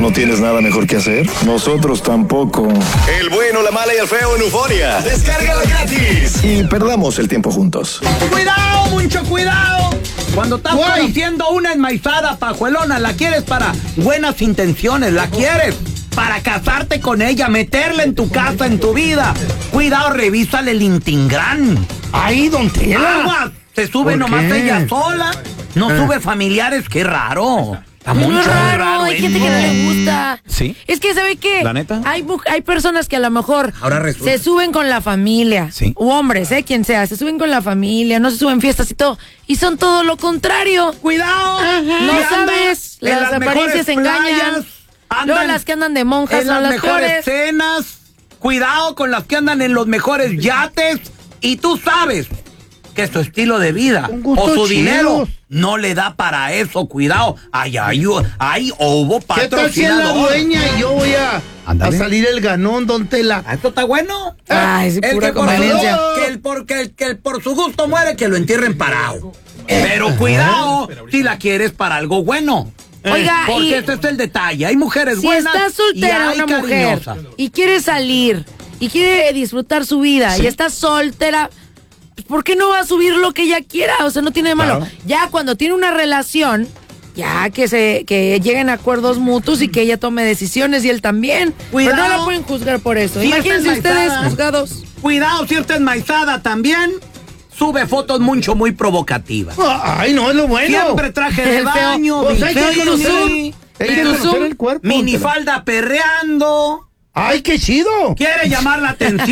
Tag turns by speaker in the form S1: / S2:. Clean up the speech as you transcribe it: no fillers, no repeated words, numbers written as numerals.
S1: ¿No tienes nada mejor que hacer? Nosotros tampoco.
S2: El bueno, la mala y el feo en Euforia. Descárgala gratis.
S1: Y perdamos el tiempo juntos.
S3: ¡Cuidado, mucho cuidado! Cuando estás conociendo una enmaizada pajuelona, la quieres para buenas intenciones, la quieres para casarte con ella, meterla en tu casa, en tu vida. Cuidado, revísale el Intingrán.
S4: ¡Ay, don Tela!
S3: ¡Aguas! Se sube nomás ella sola, no sube familiares, qué raro. Está
S5: No es raro,
S3: raro
S5: hay gente que no le gusta.
S6: ¿Sí?
S5: Es que, ¿sabe qué?
S6: ¿La neta?
S5: Hay personas que a lo mejor
S3: Ahora resulta.
S5: se suben con la familia.
S6: Sí.
S5: U hombres, quien sea, se suben con la familia, no se suben fiestas y todo. Y son todo lo contrario.
S3: ¡Cuidado!
S5: No sabes,
S3: en
S5: las apariencias
S3: mejores
S5: engañan.
S3: playas,
S5: Luego las que andan de monjas
S3: en
S5: son las
S3: mejores
S5: peores.
S3: cenas. Cuidado con las que andan en los mejores yates. Y tú sabes que su estilo de vida o su dinero no le da para eso. Cuidado. Ay, hubo
S4: ¿Qué tal si es la
S3: patrocinador.
S4: dueña y yo voy a salir el ganón, don Tela?
S3: ¿Esto está bueno?
S5: Ay, sí,
S3: El
S5: pura
S3: que por su
S5: conveniencia.
S3: gusto- que el por su gusto muere, que lo entierren parado. Pero cuidado si la quieres para algo bueno.
S5: Oiga,
S3: Porque
S5: y
S3: ese es el detalle. Hay mujeres
S5: si
S3: buenas
S5: está soltera
S3: y hay
S5: una mujer
S3: cariñosas.
S5: y quiere salir y quiere disfrutar su vida y está soltera, ¿por qué no va a subir lo que ella quiera? O sea, no tiene de malo.
S6: Claro.
S5: Ya cuando tiene una relación, ya que lleguen a acuerdos mutuos y que ella tome decisiones y él también.
S3: Cuidado.
S5: Pero no la pueden juzgar por eso.
S3: Sí,
S5: Imagínense
S3: está
S5: ustedes
S3: enmaizada.
S5: juzgados.
S3: Cuidado si esta enmaizada también sube fotos muy provocativas.
S4: ¡Ay, no, es lo bueno!
S3: Siempre traje de
S5: El feo.
S3: baño,
S4: Pues hay que
S3: bikini,
S4: conocer
S5: ¿Y
S4: hay que
S5: tu
S4: conocer
S5: Zoom?
S4: el cuerpo.
S3: minifalda perreando.
S4: ¡Ay, qué chido!
S3: Quiere llamar la atención.